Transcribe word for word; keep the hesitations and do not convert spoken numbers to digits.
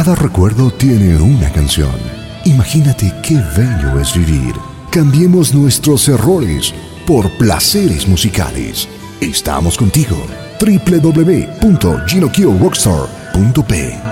Cada recuerdo tiene una canción. Imagínate qué bello es vivir. Cambiemos nuestros errores por placeres musicales. Estamos contigo. doble u doble u doble u punto ginokyo rockstar punto pe